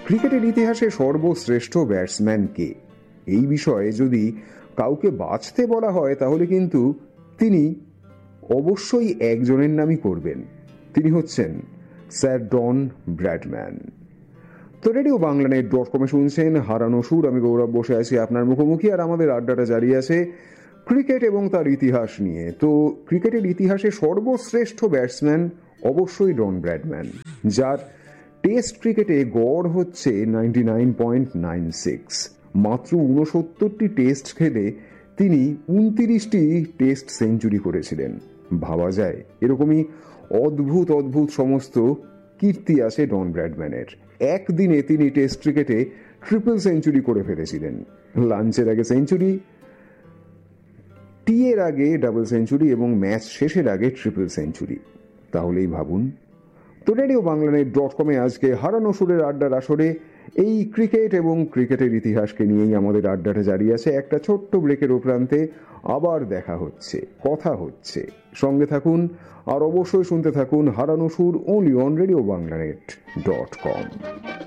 ক্রিকেটের ইতিহাসে সর্বশ্রেষ্ঠ ব্যাটসম্যান কে, এই বিষয়ে যদি কাউকে বাছতে বলা হয় তাহলে কিন্তু তিনি অবশ্যই একজনের নামই করবেন। তিনি হচ্ছেন স্যার ডন ব্র্যাডম্যান। তো রেডিও বাংলানেট.com শুনছেন হারানো সুর। আমি গৌরব বসে আছি আপনার মুখোমুখি, আর আমাদের আড্ডাটা জারি আছে ক্রিকেট এবং তার ইতিহাস নিয়ে। তো ক্রিকেটের ইতিহাসে সর্বশ্রেষ্ঠ ব্যাটসম্যান অবশ্যই ডন ব্র্যাডম্যান, যার টেস্ট ক্রিকেটে গড় হচ্ছে 99.96। মাত্র 69টি টেস্ট খেলে তিনি 29টি টেস্ট সেঞ্চুরি করেছিলেন। ভাবা যায় এরকমই অদ্ভুত অদ্ভুত সমস্ত কীর্তি আছে ডন ব্র্যাডম্যানের। একদিনে তিনি টেস্ট ক্রিকেটে ট্রিপল সেঞ্চুরি করে ফেলেছিলেন। লাঞ্চের আগে সেঞ্চুরি, টি এর আগে ডাবল সেঞ্চুরি এবং ম্যাচ শেষের আগে ট্রিপল সেঞ্চুরি। তাহলেই ভাবুন। তো রেডিও বাংলানেট.com আজকে হারানো সুরের আড্ডার আসরে এই ক্রিকেট এবং ক্রিকেটের ইতিহাসকে নিয়েই আমাদের আড্ডাটা জারি আছে। একটা ছোট্ট ব্রেকের উপরান্তে আবার দেখা হচ্ছে, কথা হচ্ছে। সঙ্গে থাকুন আর অবশ্যই শুনতে থাকুন হারানো সুর, only on রেডিও বাংলানেট.com।